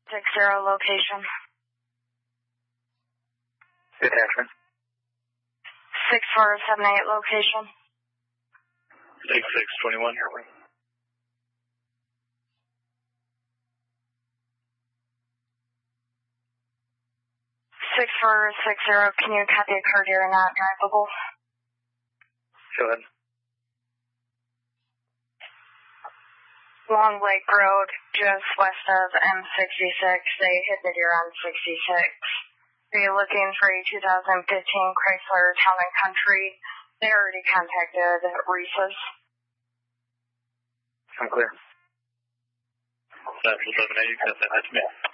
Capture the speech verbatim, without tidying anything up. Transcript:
six zero location. Attachment. six four seven eight location. six six two one. six four six zero, can you copy a car here not drivable? Go ahead. Long Lake Road, just west of M sixty-six. They hit the deer on sixty-six. Are you looking for a two thousand fifteen Chrysler Town and Country? They already contacted Reese's. I'm clear. Central seven eight, you can send that to me.